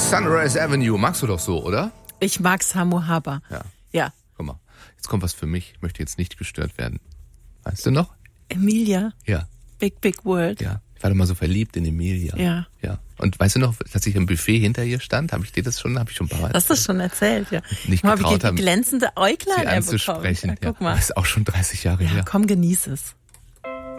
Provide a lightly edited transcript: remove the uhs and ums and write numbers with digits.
Sunrise Avenue. Magst du doch so, oder? Ich mag Samu Haber. Ja. Guck mal, jetzt kommt was für mich. Ich möchte jetzt nicht gestört werden. Weißt du noch? Emilia. Ja. Big, big world. Ja. Ich war doch mal so verliebt in Emilia. Ja. Und weißt du noch, dass ich im Buffet hinter ihr stand? Habe ich schon ein paar Mal erzählt? Hast du schon erzählt, ja. Nicht mal, getraut wie glänzende Äuglein sie anzusprechen. Ja, guck mal. Das ist auch schon 30 Jahre her. Komm, genieß es.